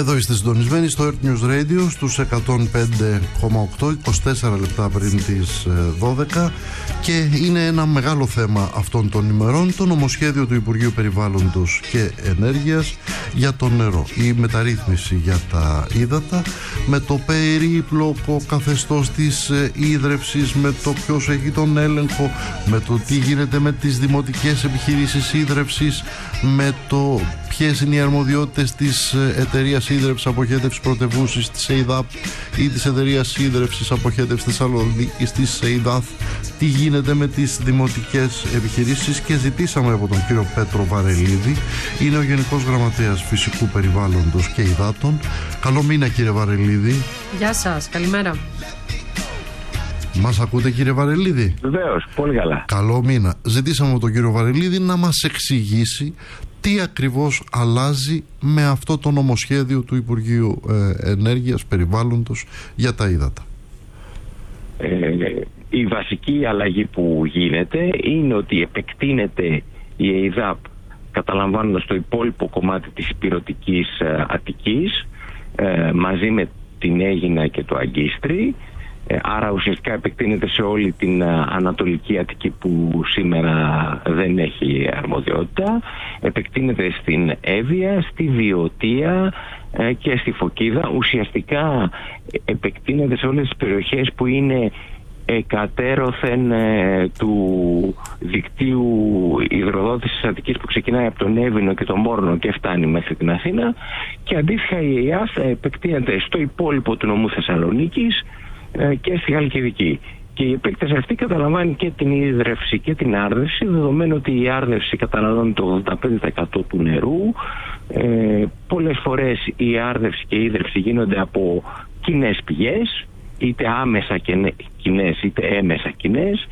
Εδώ είστε συντονισμένοι στο Earth News Radio στους 105,8, 24 λεπτά πριν τις 12, και είναι ένα μεγάλο θέμα αυτών των ημερών το νομοσχέδιο του Υπουργείου Περιβάλλοντος και Ενέργειας για το νερό. Η μεταρρύθμιση για τα ύδατα, με το περίπλοκο καθεστώς της ίδρευσης, με το ποιος έχει τον έλεγχο, με το τι γίνεται με τις δημοτικές επιχειρήσεις ίδρευσης, με το ποιες είναι οι αρμοδιότητες της εταιρείας ίδρευσης αποχέτευσης πρωτευούσης της ΕΙΔΑΠ ή της εταιρείας ίδρευσης αποχέτευσης Θεσσαλονίκης της ΕΙΔΑΘ, τι γίνεται με τις δημοτικές επιχειρήσεις, και ζητήσαμε από τον κύριο Πέτρο Βαρελίδη, είναι ο Γενικός Γραμματέας Φυσικού Περιβάλλοντος και Υδάτων. Καλό μήνα, κύριε Βαρελίδη. Γεια σας, καλημέρα. Μας ακούτε, κύριε Βαρελίδη? Βεβαίως, πολύ καλά. Καλό μήνα. Ζητήσαμε από τον κύριο Βαρελίδη να μας εξηγήσει τι ακριβώς αλλάζει με αυτό το νομοσχέδιο του Υπουργείου Ενέργειας, Περιβάλλοντος για τα ύδατα. Η βασική αλλαγή που γίνεται είναι ότι επεκτείνεται η ΕΙΔΑΠ, καταλαμβάνοντας το υπόλοιπο κομμάτι της ηπειρωτικής Αττικής, μαζί με την Αίγινα και το Αγκίστρι. Άρα ουσιαστικά επεκτείνεται σε όλη την Ανατολική Αττική που σήμερα δεν έχει αρμοδιότητα. Επεκτείνεται στην Εύβοια, στη Βιωτία και στη Φωκίδα. Ουσιαστικά επεκτείνεται σε όλες τις περιοχές που είναι εκατέρωθεν του δικτύου υδροδότησης της Αττικής, που ξεκινάει από τον Εύβοινο και τον Μόρνο και φτάνει μέχρι την Αθήνα. Και αντίστοιχα η ΕΙΑΘ επεκτείνεται στο υπόλοιπο του νομού Θεσσαλονίκης και στη Χαλκιδική. Και η επέκταση αυτή καταλαμβάνει και την ίδρυυση και την άρδευση, δεδομένου ότι η άρδευση καταναλώνει το 85% του νερού. Πολλές φορές η άρδευση και η ίδρυυση γίνονται από κοινές πηγές, είτε άμεσα κοινές είτε έμεσα κοινές,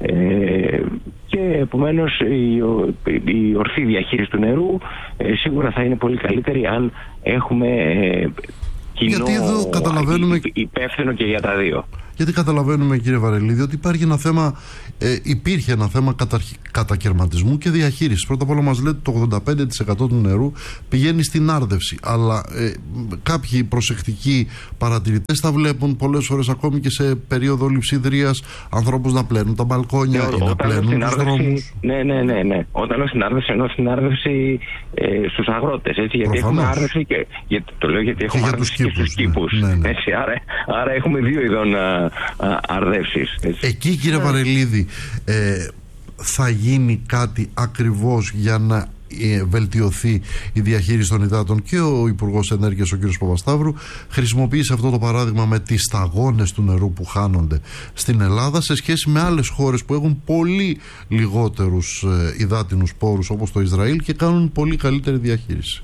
και επομένως η ορθή διαχείριση του νερού σίγουρα θα είναι πολύ καλύτερη αν έχουμε κοινό υπεύθυνο και για τα δύο. Γιατί καταλαβαίνουμε, κύριε Βαρελίδη, ότι υπάρχει ένα θέμα, υπήρχε ένα θέμα κατακαιρματισμού και διαχείρισης. Πρώτα απ' όλα μας λέτε το 85% του νερού πηγαίνει στην άρδευση, αλλά κάποιοι προσεκτικοί παρατηρητές θα βλέπουν πολλές φορές, ακόμη και σε περίοδο λειψιδρίας, ανθρώπους να πλένουν τα μπαλκόνια ή να πλένουν τους δρόμους. Ναι. Όταν λέω στην άρδευση, εννοώ στην άρδευση στους αγρότες. Έτσι, γιατί έχουμε άρδευση και το λέω γιατί έχουμε άρδευση και στους κήπους. Ναι. Έτσι, άρα έχουμε δύο ειδών αρδεύσεις. Εκεί, κύριε Βαρελίδη, θα γίνει κάτι ακριβώς για να βελτιωθεί η διαχείριση των υδάτων? Και ο Υπουργός Ενέργειας, ο κ. Παπασταύρου, χρησιμοποίησε αυτό το παράδειγμα με τις σταγόνες του νερού που χάνονται στην Ελλάδα σε σχέση με άλλες χώρες που έχουν πολύ λιγότερους υδάτινους πόρους, όπως το Ισραήλ, και κάνουν πολύ καλύτερη διαχείριση.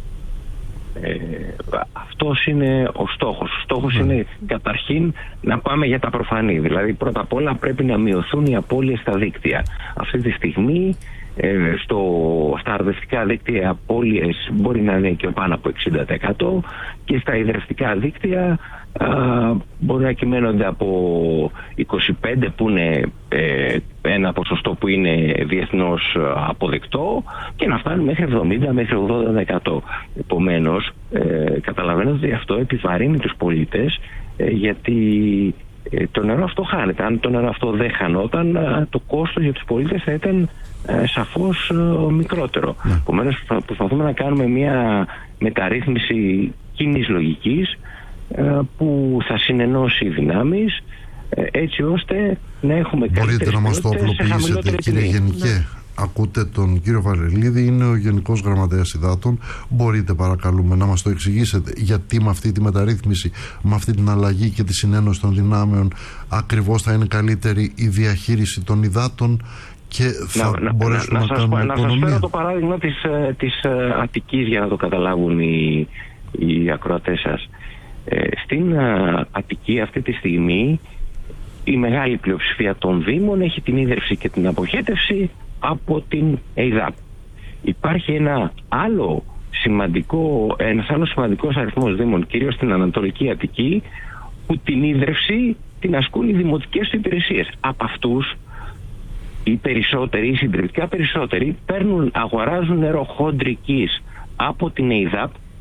Αυτός είναι ο στόχος. Ο στόχος είναι καταρχήν να πάμε για τα προφανή. Δηλαδή πρώτα απ' όλα πρέπει να μειωθούν οι απώλειες στα δίκτυα. Αυτή τη στιγμή στα αρδευτικά δίκτυα απώλειες μπορεί να είναι και πάνω από 60%, και στα υδρευτικά δίκτυα μπορεί να κυμαίνονται από 25%, που είναι ένα ποσοστό που είναι διεθνώς αποδεκτό, και να φτάνει μέχρι 70% μέχρι 80%. Επομένως, καταλαβαίνετε ότι αυτό επιβαρύνει τους πολίτες, γιατί το νερό αυτό χάνεται. Αν το νερό αυτό δεν χανόταν, το κόστος για τους πολίτες θα ήταν σαφώς μικρότερο. Επομένως, θα προσπαθούμε να κάνουμε μια μεταρρύθμιση κοινής λογικής, που θα συνενώσει δυνάμεις, έτσι ώστε να έχουμε καλύτερες. Μπορείτε να μας το απλοποιήσετε, κύριε Γενικέ? Ακούτε τον κύριο Βαρελίδη, είναι ο Γενικός Γραμματέας Υδάτων. Μπορείτε, παρακαλούμε, να μας το εξηγήσετε γιατί με αυτή τη μεταρρύθμιση, με αυτή την αλλαγή και τη συνένωση των δυνάμεων, ακριβώς θα είναι καλύτερη η διαχείριση των υδάτων και θα μπορέσουμε να κάνουμε οικονομία? Να σας φέρω το παράδειγμα της Αττικής για να το καταλάβουν οι ακροατές σας. Στην Αττική αυτή τη στιγμή η μεγάλη πλειοψηφία των δήμων έχει την ίδρυυση και την αποχέτευση από την ΕΙΔΑΠ. Υπάρχει ένας άλλος σημαντικός αριθμός δήμων, κυρίως στην Ανατολική Αττική, που την ίδρυυση την ασκούν οι δημοτικές υπηρεσίες. Από αυτούς οι περισσότεροι, οι συντριπτικά περισσότεροι, αγοράζουν νερό χοντρικής από την ΕΙΔΑΠ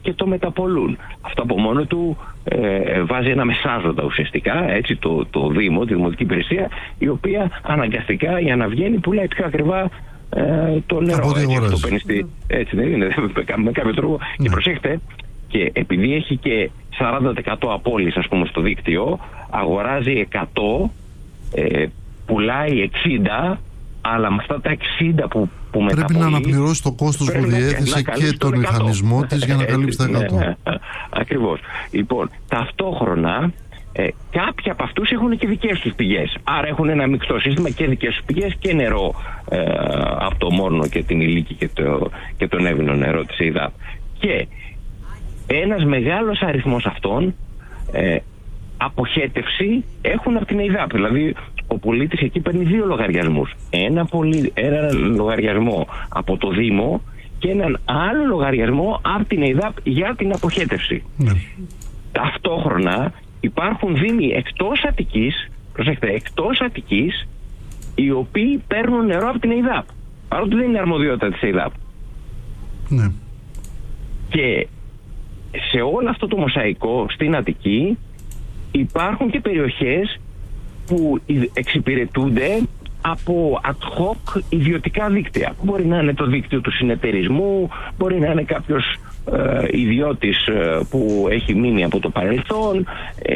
και το μεταπολούν. Αυτό από μόνο του βάζει ένα μεσάζοντα ουσιαστικά, έτσι, το Δήμο, τη Δημοτική Υπηρεσία, η οποία αναγκαστικά για να βγαίνει πουλάει πιο ακριβά το νερό. Έτσι δεν είναι, με κάποιο τρόπο. Και προσέχτε, και επειδή έχει και 40% απώλειες, ας πούμε, στο δίκτυο, αγοράζει 100, πουλάει 60, αλλά με αυτά τα 60 που μεταπολεί, πρέπει να αναπληρώσει το κόστος που διέθεσε και τον μηχανισμό της για να καλύψει τα 100. Ακριβώς. Λοιπόν, ταυτόχρονα κάποιοι από αυτούς έχουν και δικές τους πηγές. Άρα έχουν ένα μεικτό σύστημα και δικές τους πηγές και νερό από το Μόρνο και την Ηλίκη και τον Εύβοινο νερό της ΕΙΔΑΠ. Και ένας μεγάλος αριθμός αυτών αποχέτευση έχουν από την ΕΙΔΑΠ. Δηλαδή ο πολίτης εκεί παίρνει 2 λογαριασμούς. Ένα λογαριασμό από το Δήμο και έναν άλλο λογαριασμό από την ΕΙΔΑΠ για την αποχέτευση. Ναι. Ταυτόχρονα υπάρχουν δήμοι εκτός Αττικής, προσέξτε, εκτός Αττικής, οι οποίοι παίρνουν νερό από την ΕΙΔΑΠ, παρότι δεν είναι αρμοδιότητα της ΕΙΔΑΠ. Ναι. Και σε όλο αυτό το μοσαϊκό στην Αττική υπάρχουν και περιοχές που εξυπηρετούνται από ad hoc ιδιωτικά δίκτυα. Μπορεί να είναι το δίκτυο του συνεταιρισμού, μπορεί να είναι κάποιος ιδιώτης που έχει μείνει από το παρελθόν,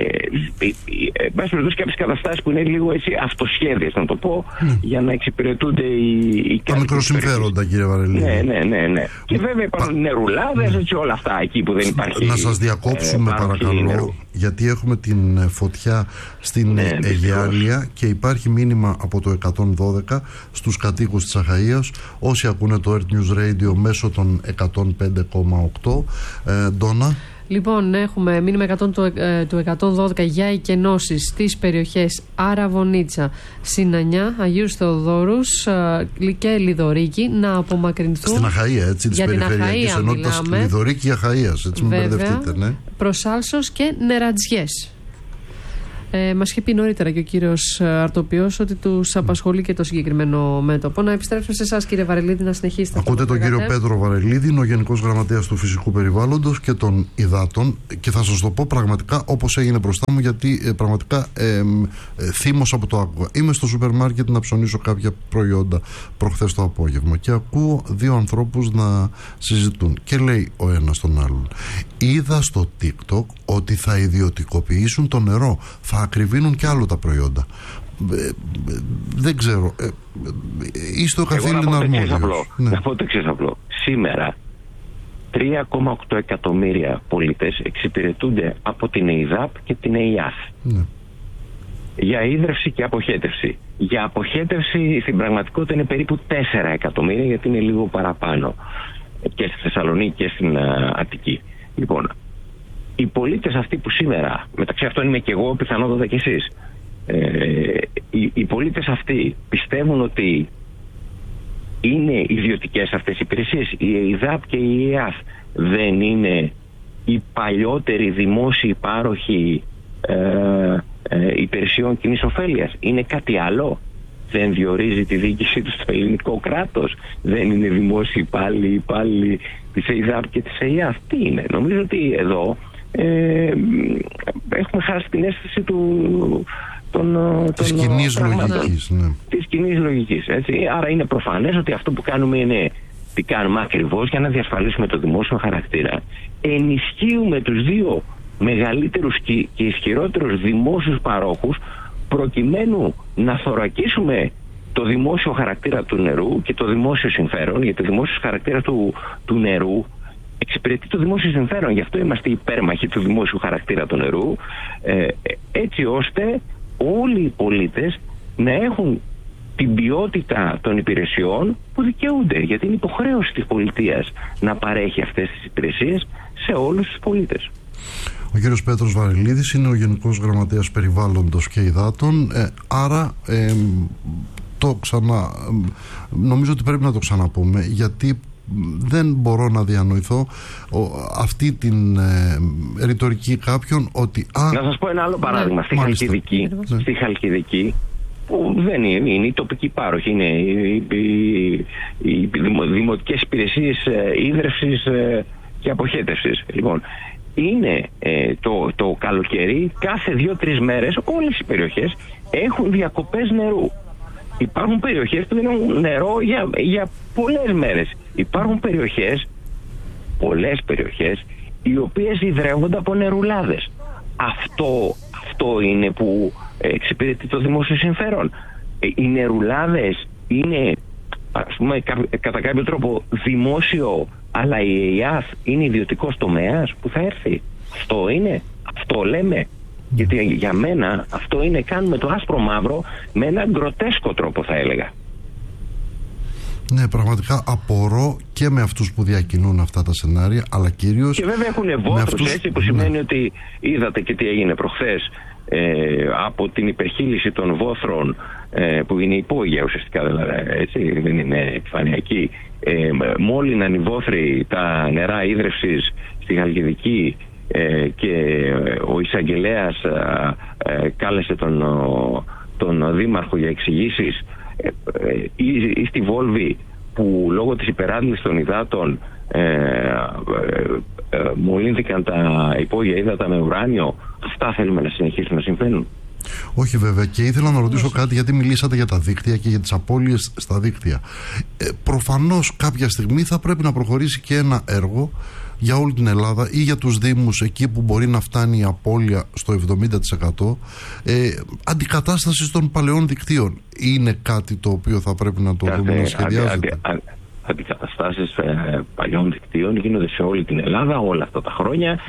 κάποιες καταστάσεις που είναι λίγο έτσι αυτοσχέδιες, να το πω, για να εξυπηρετούνται τα μικροσυμφέροντα, κύριε Βαρελίδη. Ναι. Και βέβαια υπάρχουν νερουλάδες, έτσι, όλα αυτά εκεί που δεν υπάρχει. Να σας διακόψουμε παρακαλώ, γιατί έχουμε την φωτιά στην Αιγιάλεια και υπάρχει μήνυμα από το 112 στους κατοίκους της Αχαΐας, όσοι ακούνε το Earth News Radio μέσω των 105,8. Ντόνα. Λοιπόν, έχουμε μήνυμα 100 του 112 για εκενώσεις στις περιοχές Αραβωνίτσα, Συνανιά, Αγίους Θεοδόρους και Λιδωρίκη να απομακρυνθούν. Στην Αχαΐα, έτσι, της περιφερειακής ενότητας Λιδωρίκη Αχαΐας, έτσι, μην μπερδευτείτε. Ναι. Προς Άλσος και Νερατζιές. Μας είχε πει νωρίτερα και ο κύριος Αρτοπιός ότι τους απασχολεί και το συγκεκριμένο μέτωπο. Να επιστρέψουμε σε εσάς, κύριε Βαρελίδη, να συνεχίσετε. Ακούτε τον κύριο Πέτρο Βαρελίδη, είναι ο Γενικός Γραμματέας του Φυσικού Περιβάλλοντος και των Υδάτων, και θα σας το πω πραγματικά όπως έγινε μπροστά μου, γιατί πραγματικά θύμωσα από το άκουγα. Είμαι στο σούπερ μάρκετ να ψωνίσω κάποια προϊόντα προχθές το απόγευμα και ακούω 2 ανθρώπους να συζητούν και λέει ο ένας τον άλλον: είδα στο TikTok ότι θα ιδιωτικοποιήσουν το νερό, θα ακριβίνουν κι άλλο τα προϊόντα. Δεν ξέρω. Είστε ο καθήλυνα αρμόδιος. Να πω το εξής απλό. Σήμερα 3,8 εκατομμύρια πολίτες εξυπηρετούνται από την ΕΙΔΑΠ και την ΕΙΑΘ. Ναι. Για ίδρυυση και αποχέτευση. Για αποχέτευση στην πραγματικότητα είναι περίπου 4 εκατομμύρια, γιατί είναι λίγο παραπάνω και στη Θεσσαλονίκη και στην Αττική. Λοιπόν, οι πολίτες αυτοί που σήμερα, μεταξύ αυτών είμαι και εγώ, πιθανότατα και εσείς, οι πολίτες αυτοί πιστεύουν ότι είναι ιδιωτικές αυτές οι υπηρεσίες. Η ΕΙΔΑΠ και η ΕΙΑΘ δεν είναι οι παλιότεροι δημόσιοι πάροχοι υπηρεσιών κοινής ωφέλειας? Είναι κάτι άλλο? Δεν διορίζει τη διοίκησή του στο ελληνικό κράτος? Δεν είναι δημόσιοι υπάλληλοι της ΕΙΔΑΠ και της ΕΙΑΘ? Τι είναι? Νομίζω ότι εδώ έχουμε χάσει την αίσθηση της κοινής λογικής. Ναι. Της κοινής λογικής, έτσι. Άρα είναι προφανές ότι αυτό που κάνουμε είναι τι κάνουμε ακριβώς για να διασφαλίσουμε το δημόσιο χαρακτήρα. Ενισχύουμε τους 2 μεγαλύτερους και ισχυρότερους δημόσιους παρόχους, προκειμένου να θωρακίσουμε το δημόσιο χαρακτήρα του νερού και το δημόσιο συμφέρον, γιατί το δημόσιο χαρακτήρα του νερού εξυπηρετεί το δημόσιο συμφέρον. Γι' αυτό είμαστε υπέρμαχοι του δημόσιου χαρακτήρα του νερού, έτσι ώστε όλοι οι πολίτες να έχουν την ποιότητα των υπηρεσιών που δικαιούνται, γιατί είναι υποχρέωση της πολιτείας να παρέχει αυτές τις υπηρεσίες σε όλους τους πολίτες. Ο κύριος Πέτρος Βαρελίδης είναι ο Γενικός Γραμματέας Περιβάλλοντος και Υδάτων, άρα νομίζω ότι πρέπει να το ξαναπούμε, γιατί δεν μπορώ να διανοηθώ αυτή την ρητορική κάποιων ότι... Να σας πω ένα άλλο παράδειγμα. Στη Χαλκιδική, που δεν είναι η τοπική πάροχη, είναι οι δημοτικές υπηρεσίες ίδρυυσης και αποχέτευσης. Λοιπόν, είναι το καλοκαίρι, κάθε 2-3 μέρες όλες οι περιοχές έχουν διακοπές νερού. Υπάρχουν περιοχές που δεν έχουν νερό για πολλές μέρες. Υπάρχουν πολλές περιοχές οι οποίες υδρεύονται από νερουλάδες. Αυτό είναι που εξυπηρετεί το δημόσιο συμφέρον. Οι νερουλάδες είναι, ας πούμε, κατά κάποιο τρόπο δημόσιο, αλλά η ΕΙΑΘ είναι ιδιωτικός τομέας που θα έρθει. Αυτό λέμε. Γιατί για μένα αυτό είναι, κάνουμε το άσπρο μαύρο με έναν γκροτέσκο τρόπο, θα έλεγα. Ναι, πραγματικά απορώ και με αυτούς που διακινούν αυτά τα σενάρια, αλλά κυρίως... Και βέβαια έχουν βόθρους, έτσι, που σημαίνει ότι είδατε και τι έγινε προχθές, από την υπερχείληση των βόθρων, που είναι υπόγεια ουσιαστικά, δηλαδή, έτσι, δεν είναι επιφανειακή, μόλυναν οι βόθροι τα νερά ίδρευσης στη Χαλκιδική, και ο εισαγγελέας κάλεσε τον δήμαρχο για εξηγήσεις, ή στη Βόλβη που λόγω της υπεράντλησης των υδάτων μολύνθηκαν τα υπόγεια ύδατα με ουράνιο. Αυτά θέλουμε να συνεχίσουν να συμβαίνουν? Όχι βέβαια, και ήθελα να ρωτήσω κάτι, γιατί μιλήσατε για τα δίκτυα και για τις απώλειες στα δίκτυα. Προφανώς κάποια στιγμή θα πρέπει να προχωρήσει και ένα έργο για όλη την Ελλάδα ή για τους Δήμους, εκεί που μπορεί να φτάνει η απώλεια στο 70%, αντικατάσταση των παλαιών δικτύων. Είναι κάτι το οποίο θα πρέπει να το δούμε να σχεδιάζεται? Αντικαταστάσεις παλιών δικτύων γίνονται σε όλη την Ελλάδα όλα αυτά τα χρόνια.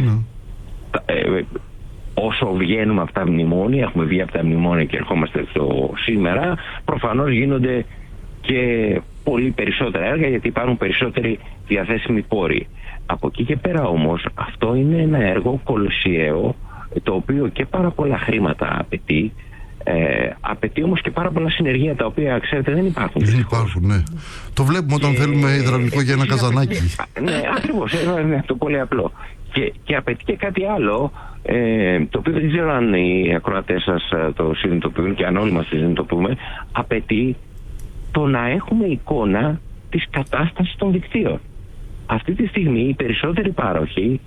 Όσο βγαίνουμε από τα μνημόνια, έχουμε βγει από τα μνημόνια και ερχόμαστε στο σήμερα, προφανώς γίνονται και πολύ περισσότερα έργα, γιατί υπάρχουν περισσότεροι διαθέσιμοι πόροι. Από εκεί και πέρα όμως, αυτό είναι ένα έργο κολοσιαίο, το οποίο και πάρα πολλά χρήματα απαιτεί. Απαιτεί όμως και πάρα πολλά συνεργεία, τα οποία, ξέρετε, δεν υπάρχουν. Δεν υπάρχουν, ναι. Το βλέπουμε όταν θέλουμε υδραυλικό για ένα καζανάκι. Ναι, ακριβώς, είναι αυτό πολύ απλό. Και απαιτεί και κάτι άλλο, το οποίο δεν ξέρω αν οι ακροατές σας το συνειδητοποιούν και αν όλοι μας το συνειδητοποιούμε. Απαιτεί το να έχουμε εικόνα της κατάστασης των δικτύων. Αυτή τη στιγμή οι περισσότεροι πάροχοι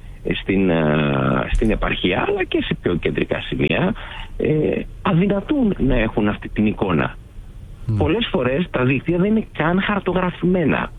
στην επαρχία, αλλά και σε πιο κεντρικά σημεία, αδυνατούν να έχουν αυτή την εικόνα. Πολλές φορές τα δίκτυα δεν είναι καν χαρτογραφημένα.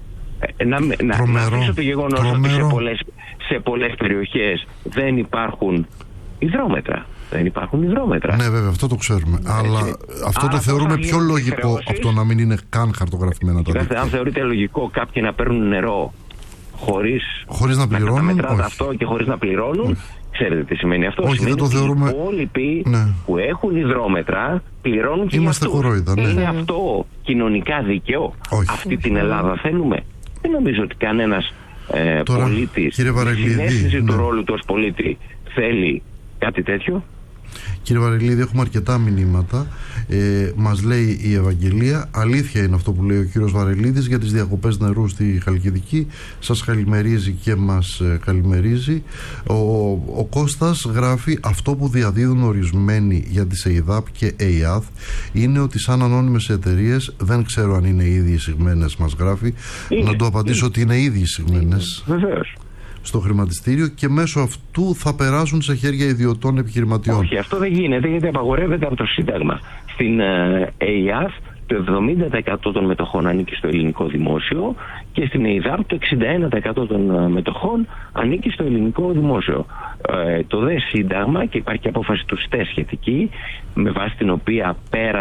Να αφήσω το γεγονός ότι σε πολλές περιοχές δεν υπάρχουν υδρόμετρα. Ναι, βέβαια, αυτό το ξέρουμε. Αλλά αυτό το θεωρούμε πιο λογικό από το να μην είναι καν χαρτογραφημένα τα δίκτυα. Αν θεωρείτε λογικό κάποιοι να παίρνουν νερό χωρίς να πληρώνουν, να καταμετράτε αυτό και χωρίς να πληρώνουν, ξέρετε τι σημαίνει αυτό? Όχι, σημαίνει δεν το θεωρούμε. Οι υπόλοιποι που έχουν υδρόμετρα πληρώνουν και είμαστε κορόιδα, ναι. Είναι αυτό κοινωνικά δίκαιο? Αυτή την Ελλάδα θέλουμε? Δεν νομίζω ότι κανένας πολίτης με συνέστηση του ρόλου του ως πολίτη θέλει κάτι τέτοιο. Κύριε Βαρελίδη, έχουμε αρκετά μηνύματα. Μας λέει η Ευαγγελία, αλήθεια είναι αυτό που λέει ο κύριος Βαρελίδης για τις διακοπές νερού στη Χαλκιδική. Σας καλημερίζει και μας καλημερίζει. Ο Κώστας γράφει, αυτό που διαδίδουν ορισμένοι για τις ΕΙΔΑΠ και ΕΙΑΘ είναι ότι σαν ανώνυμες εταιρείες, δεν ξέρω αν είναι ήδη εισηγμένες, μας γράφει. Να του απαντήσω ότι είναι ήδη εισηγμένες. Βεβαίως. Στο χρηματιστήριο, και μέσω αυτού θα περάσουν σε χέρια ιδιωτών επιχειρηματιών. Όχι, αυτό δεν γίνεται, γιατί απαγορεύεται από το Σύνταγμα. Στην ΕΙΑΘ το 70% των μετοχών ανήκει στο ελληνικό δημόσιο και στην ΕΙΔΑΠ το 61% των μετοχών ανήκει στο ελληνικό δημόσιο. Το δε Σύνταγμα, και υπάρχει και απόφαση του ΣΤΕ σχετική, με βάση την οποία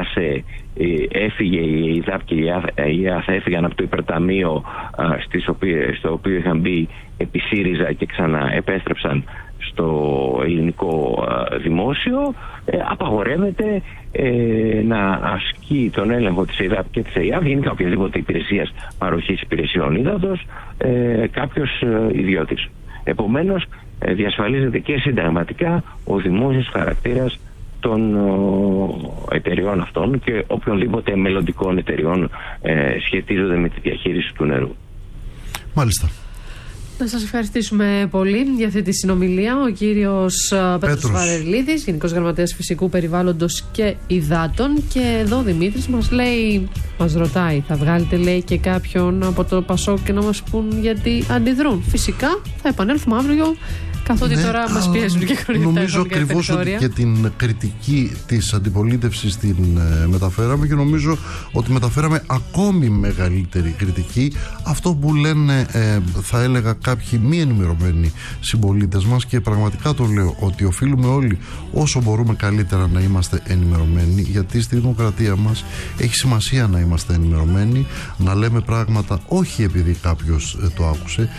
έφυγε η ΕΙΔΑΠ και η ΕΙΑΘ έφυγαν από το υπερταμείο στο οποίο είχαν μπει επί ΣΥΡΙΖΑ και ξαναεπέστρεψαν στο ελληνικό δημόσιο. Απαγορεύεται να ασκεί τον έλεγχο της ΕΙΔΑΠ και της ΕΙΑΘ, γενικά οποιαδήποτε υπηρεσίας παροχής υπηρεσιών ύδατος, κάποιος ιδιώτης. Επομένως, διασφαλίζεται και συνταγματικά ο δημόσιος χαρακτήρας των εταιριών αυτών και οποιονδήποτε μελλοντικών εταιριών σχετίζονται με τη διαχείριση του νερού. Μάλιστα. Να σας ευχαριστήσουμε πολύ για αυτή τη συνομιλία. Ο κύριος Πέτρος Βαρελίδης, Γενικός Γραμματέας Φυσικού Περιβάλλοντος και Υδάτων. Και εδώ ο Δημήτρης μας ρωτάει, θα βγάλετε, λέει, και κάποιον από το Πασόκ και να μας πούν γιατί αντιδρούν? Φυσικά θα επανέλθουμε αύριο, καθότι τώρα μας πιέζουν και χρονικά. Νομίζω ακριβώς ότι και την κριτική της αντιπολίτευσης την μεταφέραμε, και νομίζω ότι μεταφέραμε ακόμη μεγαλύτερη κριτική. Αυτό που λένε, θα έλεγα, κάποιοι μη ενημερωμένοι συμπολίτες μας, και πραγματικά το λέω, ότι οφείλουμε όλοι όσο μπορούμε καλύτερα να είμαστε ενημερωμένοι, γιατί στη δημοκρατία μας έχει σημασία να είμαστε ενημερωμένοι, να λέμε πράγματα όχι επειδή κάποιος το άκουσε,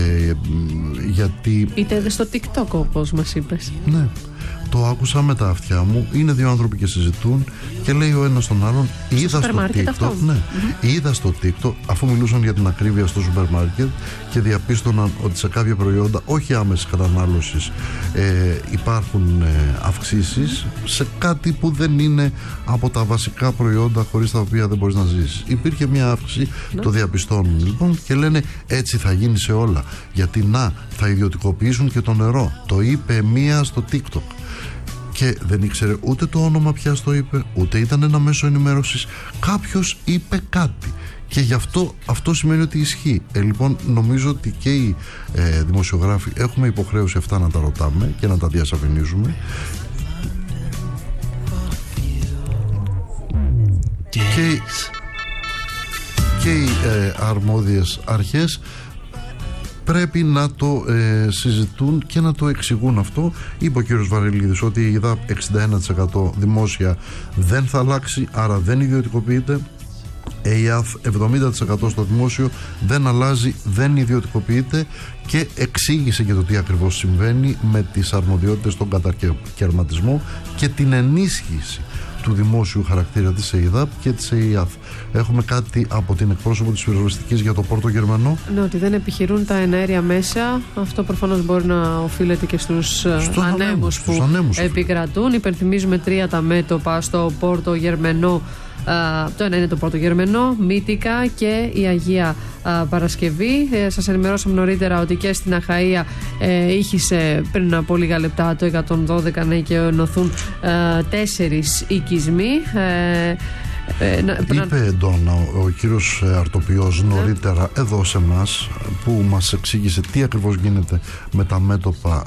γιατί είτε στο TikTok, όπως μας είπες. Ναι, το άκουσα με τα αυτιά μου. Είναι δύο άνθρωποι και συζητούν και λέει ο ένας τον άλλον, είδα στο TikTok, είδα στο TikTok, αφού μιλούσαν για την ακρίβεια στο σούπερ μάρκετ, και διαπίστωναν ότι σε κάποια προϊόντα όχι άμεσης κατανάλωσης υπάρχουν αυξήσεις σε κάτι που δεν είναι από τα βασικά προϊόντα χωρίς τα οποία δεν μπορείς να ζήσεις. Υπήρχε μια αύξηση, το διαπιστώνουν λοιπόν και λένε έτσι θα γίνει σε όλα, γιατί θα ιδιωτικοποιήσουν και το νερό. Το είπε μία στο TikTok και δεν ήξερε ούτε το όνομα ποια το είπε, ούτε ήταν ένα μέσο ενημέρωσης. Κάποιος είπε κάτι και γι' αυτό σημαίνει ότι ισχύει. Λοιπόν, νομίζω ότι και οι δημοσιογράφοι έχουμε υποχρέωση αυτά να τα ρωτάμε και να τα διασαφηνίζουμε, και οι αρμόδιες αρχές πρέπει να το συζητούν και να το εξηγούν αυτό. Είπε ο κύριος Βαρελίδης ότι η ΕΔΑΠ 61% δημόσια δεν θα αλλάξει, άρα δεν ιδιωτικοποιείται. ΕΙΑΘ 70% στο δημόσιο δεν αλλάζει, δεν ιδιωτικοποιείται, και εξήγησε και το τι ακριβώς συμβαίνει με τις αρμοδιότητες στον κατακαιρματισμό και την ενίσχυση του δημόσιου χαρακτήρα της ΕΙΔΑΠ και της ΕΙΑΘ. Έχουμε κάτι από την εκπρόσωπο της πυροσβεστικής για το Πόρτο Γερμανό. Ναι, ότι δεν επιχειρούν τα εναέρια μέσα. Αυτό προφανώς μπορεί να οφείλεται και στους ανέμους που επικρατούν. Υπενθυμίζουμε 3 τα μέτωπα στο Πόρτο Γερμανό. Το ένα είναι το Πόρτο Γερμανό, Μύτικα και η Αγία Παρασκευή. Σας ενημερώσαμε νωρίτερα ότι και στην Αχαΐα ήχησε πριν από λίγα λεπτά το 112 να εικαιωθούν 4 οικισμοί. Είπε εντόνα ο κύριος Αρτοπιός νωρίτερα εδώ σε εμάς, που μας εξήγησε τι ακριβώς γίνεται με τα μέτωπα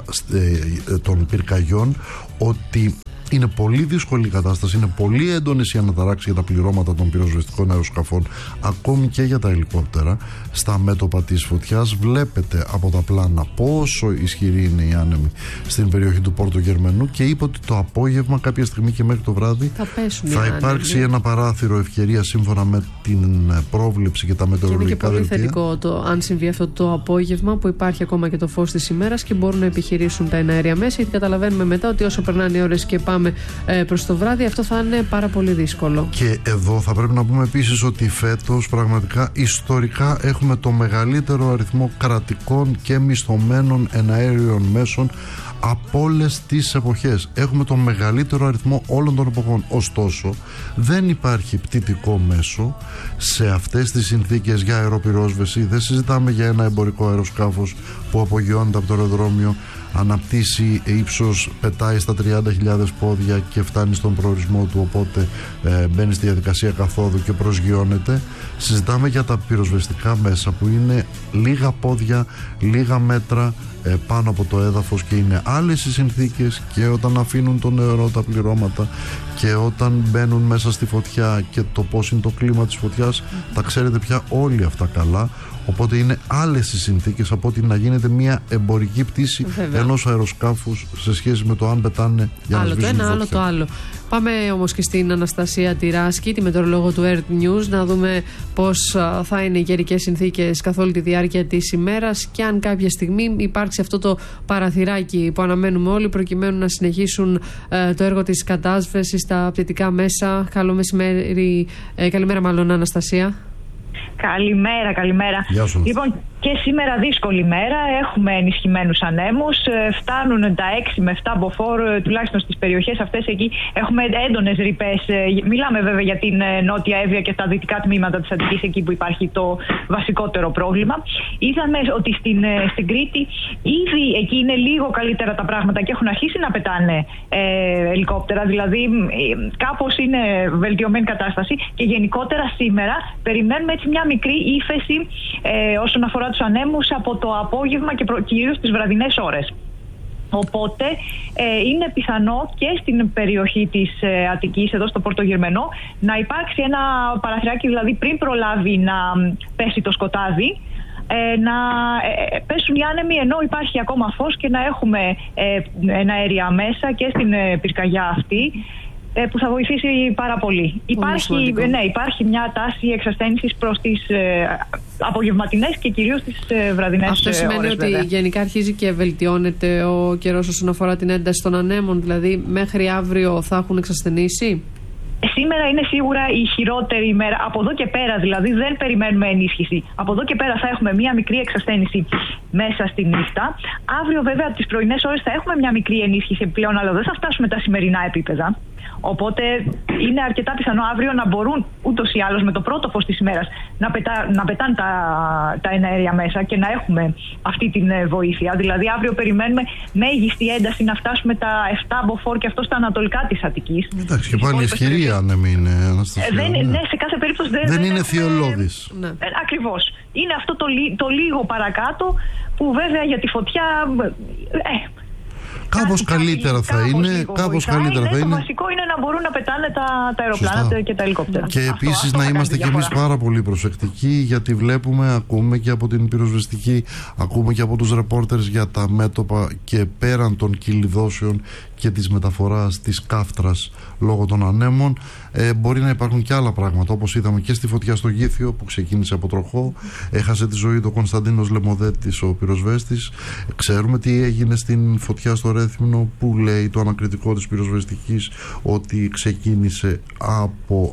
των πυρκαγιών, ότι είναι πολύ δύσκολη η κατάσταση, είναι πολύ έντονες οι αναταράξεις για τα πληρώματα των πυροσβεστικών αεροσκαφών, ακόμη και για τα ελικόπτερα στα μέτωπα της φωτιάς. Βλέπετε από τα πλάνα πόσο ισχυρή είναι η άνεμη στην περιοχή του Πόρτο Γερμανού, και είπε ότι το απόγευμα, κάποια στιγμή και μέχρι το βράδυ, θα υπάρξει ένα παράθυρο ευκαιρία σύμφωνα με την πρόβλεψη και τα μετεωρολογικά δελτία. Είναι και πολύ θετικό αν συμβεί αυτό το απόγευμα, που υπάρχει ακόμα και το φως της ημέρας και μπορούν να επιχειρήσουν τα εναέρια μέσα, γιατί καταλαβαίνουμε μετά ότι όσο περνάνε οι ώρες και πάμε προς το βράδυ, αυτό θα είναι πάρα πολύ δύσκολο. Και εδώ θα πρέπει να πούμε επίσης ότι φέτος πραγματικά ιστορικά έχουμε το μεγαλύτερο αριθμό κρατικών και μισθωμένων εναέριων μέσων από όλες τις εποχές. Έχουμε το μεγαλύτερο αριθμό όλων των εποχών. Ωστόσο, δεν υπάρχει πτυτικό μέσο σε αυτές τις συνθήκες για αεροπυρόσβεση. Δεν συζητάμε για ένα εμπορικό αεροσκάφος που απογειώνεται από το αεροδρόμιο, αναπτύσσει ύψος, πετάει στα 30.000 πόδια και φτάνει στον προορισμό του, οπότε μπαίνει στη διαδικασία καθόδου και προσγειώνεται. Συζητάμε για τα πυροσβεστικά μέσα που είναι λίγα πόδια, λίγα μέτρα πάνω από το έδαφος, και είναι άλλες οι συνθήκες και όταν αφήνουν το νερό τα πληρώματα και όταν μπαίνουν μέσα στη φωτιά, και το πώς είναι το κλίμα της φωτιάς τα ξέρετε πια όλοι αυτά καλά. Οπότε είναι άλλες οι συνθήκες από ότι να γίνεται μια εμπορική πτήση ενός αεροσκάφους σε σχέση με το αν πετάνε για άλλο να σβήσουν το ένα, φωτιά. άλλο το άλλο. Πάμε όμως και στην Αναστασία Τυράσκη, τη μετεωρολόγο του Earth News, να δούμε πώς θα είναι οι καιρικές συνθήκες καθ' όλη τη διάρκεια της ημέρας και αν κάποια στιγμή υπάρξει αυτό το παραθυράκι που αναμένουμε όλοι, προκειμένου να συνεχίσουν το έργο της κατάσβεσης στα πτυτικά μέσα. Καλό μεσημέρι, καλημέρα μάλλον, Αναστασία. Καλημέρα. Λοιπόν, και σήμερα δύσκολη μέρα. Έχουμε ενισχυμένους ανέμους. Φτάνουν τα 6 με 7 μποφόρ, τουλάχιστον στις περιοχές αυτές εκεί. Έχουμε έντονες ρηπές. Μιλάμε βέβαια για την Νότια Εύβοια και τα δυτικά τμήματα της Αττικής, εκεί που υπάρχει το βασικότερο πρόβλημα. Είδαμε ότι στην Κρήτη ήδη εκεί είναι λίγο καλύτερα τα πράγματα και έχουν αρχίσει να πετάνε ελικόπτερα. Δηλαδή κάπως είναι βελτιωμένη κατάσταση και γενικότερα σήμερα περιμένουμε έτσι μια μικρή ύφεση όσον αφορά τους ανέμους από το απόγευμα και κυρίως τις βραδινές ώρες. Οπότε είναι πιθανό και στην περιοχή της Αττικής, εδώ στο Πορτογερμενό, να υπάρξει ένα παραθυράκι, δηλαδή πριν προλάβει να πέσει το σκοτάδι, να πέσουν οι άνεμοι ενώ υπάρχει ακόμα φως και να έχουμε εναέρια μέσα και στην πυρκαγιά αυτή, που θα βοηθήσει πάρα πολύ. Υπάρχει μια τάση εξασθένησης προς τις απογευματινές και κυρίως τις βραδινές ώρες. Αυτό σημαίνει ώρες, ότι βέβαια. γενικά αρχίζει και βελτιώνεται ο καιρός όσον αφορά την ένταση των ανέμων, δηλαδή μέχρι αύριο θα έχουν εξασθενήσει? Σήμερα είναι σίγουρα η χειρότερη ημέρα. Από εδώ και πέρα δηλαδή δεν περιμένουμε ενίσχυση. Από εδώ και πέρα θα έχουμε μια μικρή εξασθένηση μέσα στη νύχτα. Αύριο βέβαια από τις πρωινές ώρες θα έχουμε μια μικρή ενίσχυση πλέον, αλλά δεν θα φτάσουμε τα σημερινά επίπεδα. Οπότε είναι αρκετά πιθανό αύριο να μπορούν ούτως ή άλλως με το πρώτο φως της ημέρας να πετάνε τα εναέρια μέσα και να έχουμε αυτή την βοήθεια. Δηλαδή αύριο περιμένουμε μέγιστη ένταση να φτάσουμε τα 7 μποφόρ και αυτό στα ανατολικά της Αττικής. Εντάξει, και πάλι ευκαιρία άνεμη είναι, Αναστασία. Ναι, σε κάθε περίπτωση δεν είναι θειολώδης. Ναι. Ακριβώς. Είναι αυτό το λίγο παρακάτω που βέβαια για τη φωτιά... Κάπως καλύτερα θα είναι. Το βασικό είναι να μπορούν να πετάνε τα αεροπλάνα και τα ελικόπτερα. Και επίσης να είμαστε κι εμείς πάρα πολύ προσεκτικοί, γιατί ακούμε και από την πυροσβεστική, ακούμε και από τους ρεπόρτερς για τα μέτωπα και πέραν των κυλιδώσεων και της μεταφοράς της κάφτρας λόγω των ανέμων. Μπορεί να υπάρχουν και άλλα πράγματα, όπως είδαμε και στη φωτιά στο Γήθιο που ξεκίνησε από τροχό. Έχασε τη ζωή του Κωνσταντίνος Λεμοδέτης, ο πυροσβέστης. Ξέρουμε τι έγινε στην φωτιά στο Ρέθυμνο, που λέει το ανακριτικό της πυροσβεστικής ότι ξεκίνησε από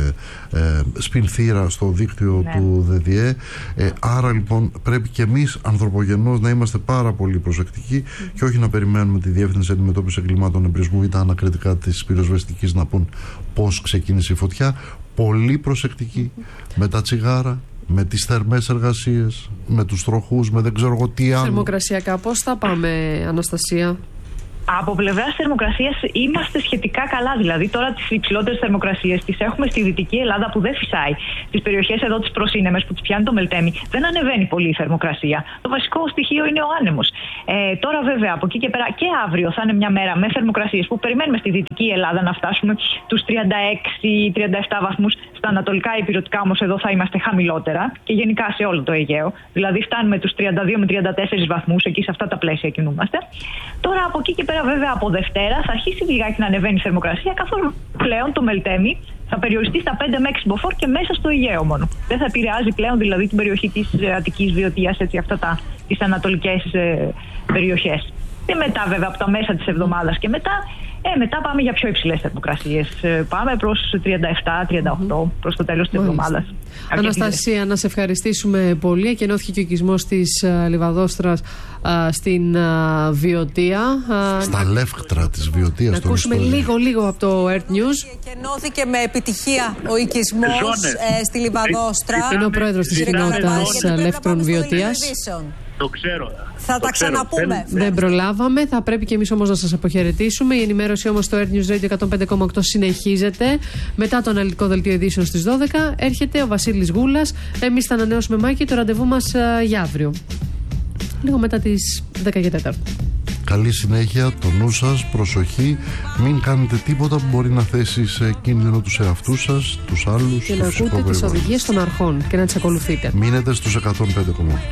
σπινθήρα στο δίκτυο του ΔΔΕ. Άρα λοιπόν πρέπει και εμείς ανθρωπογενώς να είμαστε πάρα πολύ προσεκτικοί και όχι να περιμένουμε τη Διεύθυνση Αντιμετώπισης Εγκλημάτων Εμπρισμού ή τα ανακριτικά της πυροσβεστικής να πούν πώς ξεκίνησε η φωτιά. Πολύ προσεκτικοί με τα τσιγάρα, με τις θερμές εργασίες, με τους τροχούς, με δεν ξέρω εγώ τι άλλο. Θερμοκρασιακά πώς θα πάμε, Αναστασία? Από πλευράς θερμοκρασίας είμαστε σχετικά καλά. Δηλαδή, τώρα τις υψηλότερες θερμοκρασίες τις έχουμε στη Δυτική Ελλάδα που δεν φυσάει. Στις περιοχές εδώ τις προσύνεμες που τις πιάνει το Μελτέμι, δεν ανεβαίνει πολύ η θερμοκρασία. Το βασικό στοιχείο είναι ο άνεμος. Τώρα, βέβαια, από εκεί και πέρα και αύριο θα είναι μια μέρα με θερμοκρασίες που περιμένουμε στη Δυτική Ελλάδα να φτάσουμε τους 36-37 βαθμούς. Στα ανατολικά υπηρετικά όμως εδώ θα είμαστε χαμηλότερα και γενικά σε όλο το Αιγαίο. Δηλαδή, φτάνουμε τους 32 με 34 βαθμούς, εκεί σε αυτά τα πλαίσια κινούμαστε. Τώρα από εκεί και πέρα, βέβαια, από Δευτέρα θα αρχίσει λιγάκι να ανεβαίνει η θερμοκρασία, καθώς πλέον το Μελτέμι θα περιοριστεί στα 5 με 6 μποφόρ και μέσα στο Αιγαίο μόνο. Δεν θα επηρεάζει πλέον δηλαδή την περιοχή της Αττικής, Βιωτίας, τις ανατολικές περιοχές. Και μετά, βέβαια, από τα μέσα της εβδομάδας και μετά πάμε για πιο υψηλές θερμοκρασίες. Πάμε προς 37-38 προς το τέλος της εβδομάδας. Αναστασία, να σε ευχαριστήσουμε πολύ. Εκενώθηκε και ο οικισμός της Λιβαδόστρας στην Βιωτία. Στα λεύκτρα της Βιωτίας. Να ακούσουμε λίγο από το Earth News. Εκενώθηκε με επιτυχία ο οικισμός στη Λιβαδόστρα. Είναι ο πρόεδρος της κοινότητας Λεύκτρων Βιωτίας. Το ξέρω. Θα τα ξαναπούμε. Δεν προλάβαμε. Θα πρέπει και εμείς όμως να σας αποχαιρετήσουμε. Η ενημέρωση όμως στο Earth News Radio 105,8 συνεχίζεται. Μετά το αναλυτικό δελτίο ειδήσεων στις 12 έρχεται ο Βασίλης Γούλας. Εμείς θα ανανεώσουμε, Μάκη, το ραντεβού μας για αύριο. Λίγο μετά τις 10 και 4. Καλή συνέχεια, το νου σας, προσοχή. Μην κάνετε τίποτα που μπορεί να θέσει σε κίνδυνο τους εαυτούς σας, τους άλλους. Και να ακούτε τις οδηγίες των αρχών και να τις ακολουθείτε. Μείνετε στους 105,8.